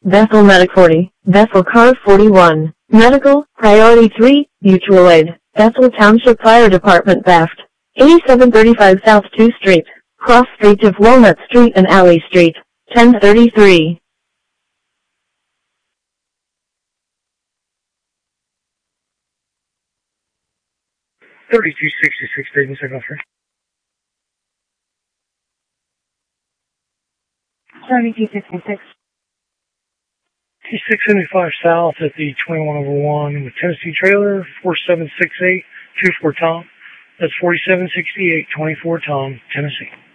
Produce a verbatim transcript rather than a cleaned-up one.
Bethel Medic forty, Bethel Car forty-one, Medical, Priority three, Mutual Aid, Bethel Township Fire Department Baft, eighty-seven thirty-five South two Street, Cross Street of Walnut Street and Alley Street, ten thirty-three. thirty-two sixty-six, Davis, I go for thirty-two sixty-six. T six seventy-five South at the twenty-one over one with Tennessee trailer, four seven six eight, two four Tom. That's forty-seven sixty-eight, twenty-four Tom, Tennessee.